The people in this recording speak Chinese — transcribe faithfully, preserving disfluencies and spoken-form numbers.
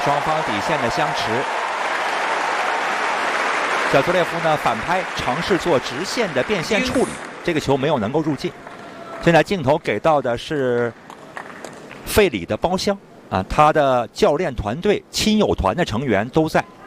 双方底线的相持。小佐列夫呢反拍，尝试做直线的变线处理，这个球没有能够入界。现在镜头给到的是费里的包厢啊，他的教练团队、亲友团的成员都在。